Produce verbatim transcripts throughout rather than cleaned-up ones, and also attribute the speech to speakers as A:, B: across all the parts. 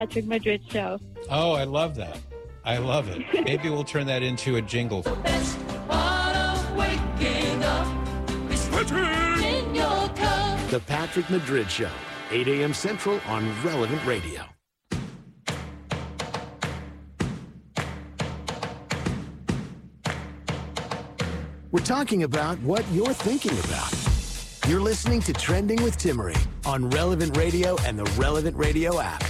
A: Patrick Madrid Show.
B: Oh, I love that. I love it. Maybe we'll turn that into a jingle.
C: The best part of waking up is Patrick in your cup.
D: The Patrick Madrid Show, eight a.m. Central on Relevant Radio. We're talking about what you're thinking about. You're listening to Trending with Timmerie on Relevant Radio and the Relevant Radio app.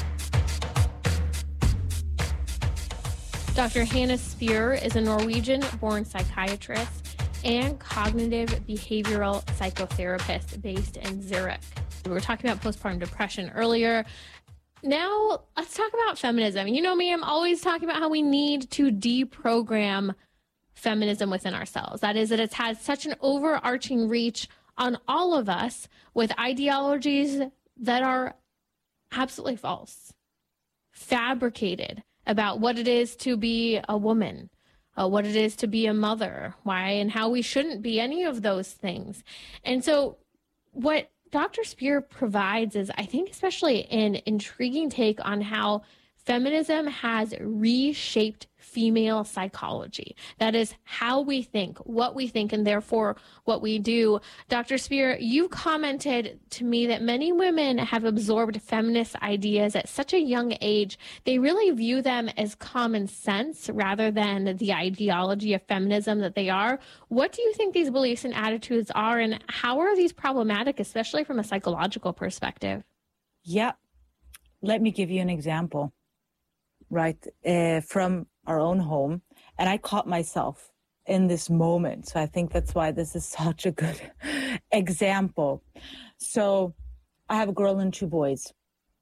E: Doctor Hannah Spear is a Norwegian-born psychiatrist and cognitive behavioral psychotherapist based in Zurich. We were talking about postpartum depression earlier. Now, let's talk about feminism. You know me, I'm always talking about how we need to deprogram feminism within ourselves. That is, that it's had such an overarching reach on all of us with ideologies that are absolutely false, fabricated about what it is to be a woman, uh, what it is to be a mother, why and how we shouldn't be any of those things. And so what Doctor Spear provides is, I think, especially an intriguing take on how feminism has reshaped female psychology. That is how we think, what we think, and therefore what we do. Doctor Spear, you commented to me that many women have absorbed feminist ideas at such a young age. They really view them as common sense rather than the ideology of feminism that they are. What do you think these beliefs and attitudes are, and how are these problematic, especially from a psychological perspective?
F: Yeah. Let me give you an example. Right, uh, from our own home. And I caught myself in this moment. So I think that's why this is such a good example. So I have a girl and two boys.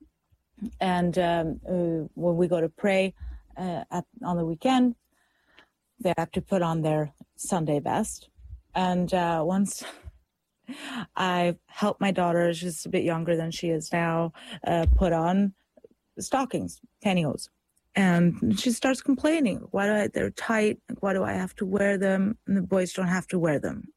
F: And um, uh, when we go to pray uh, at, on the weekend, they have to put on their Sunday best. And uh, once I helped my daughter, she's a bit younger than she is now, uh, put on stockings, pantyhose. And she starts complaining, why do I, they're tight, why do I have to wear them? And the boys don't have to wear them.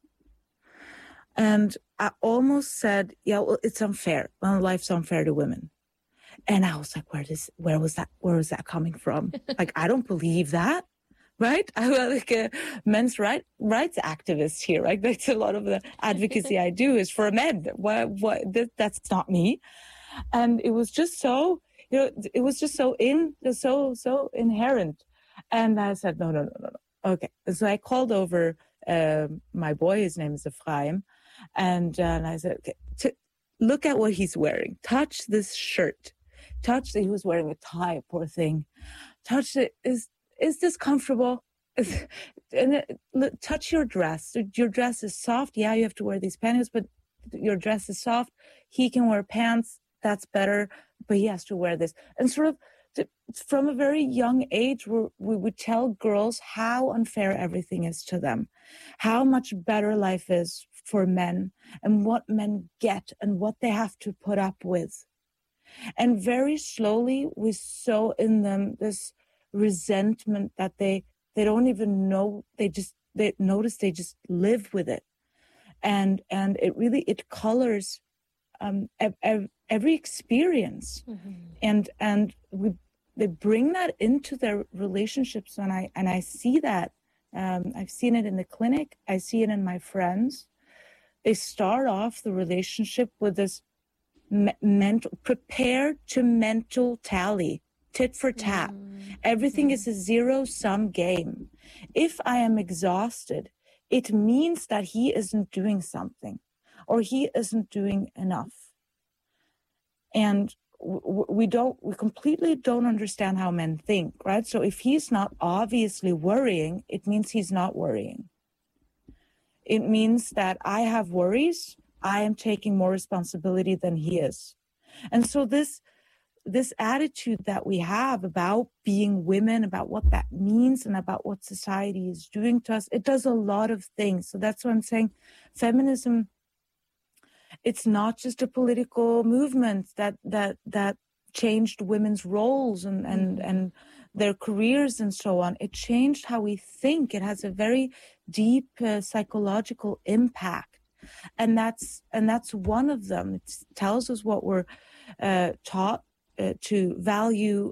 F: And I almost said, yeah, well, it's unfair. Well, life's unfair to women. And I was like, where does, where was that, where was that coming from? Like, I don't believe that, right? I'm like a men's right, rights activist here, right? That's a lot of the advocacy I do is for men. What, what, that, that's not me. And it was just so, you know, it was just so in, so, so inherent. And I said, no, no, no, no, no. Okay. So I called over uh, my boy, his name is Ephraim. And, uh, and I said, okay, t- look at what he's wearing. Touch this shirt. Touch that he was wearing a tie, poor thing. Touch it. Is, is this comfortable? Is, and it, look, touch your dress. Your dress is soft. Yeah, you have to wear these panties, but your dress is soft. He can wear pants. That's better, but he has to wear this. And sort of to, from a very young age, we we would tell girls how unfair everything is to them, how much better life is for men, and what men get and what they have to put up with. And very slowly, we sow in them this resentment that they they don't even know. They just they notice they just live with it, and and it really it colors um, ev- ev- every experience, mm-hmm. and and we they bring that into their relationships, and I and I see that. Um, I've seen it in the clinic. I see it in my friends. They start off the relationship with this me- mental, prepared to mental tally, tit for tat. Mm. Everything mm. is a zero-sum game. If I am exhausted, it means that he isn't doing something or he isn't doing enough. And w- we don't, we completely don't understand how men think, right? So if he's not obviously worrying, it means he's not worrying. It means that I have worries. I am taking more responsibility than he is. And so this, this attitude that we have about being women, about what that means and about what society is doing to us, it does a lot of things. So that's what I'm saying. Feminism, it's not just a political movement that, that, that changed women's roles and, and, and their careers and so on. It changed how we think. It has a very deep uh, psychological impact. And that's, and that's one of them. It tells us what we're uh, taught uh, to value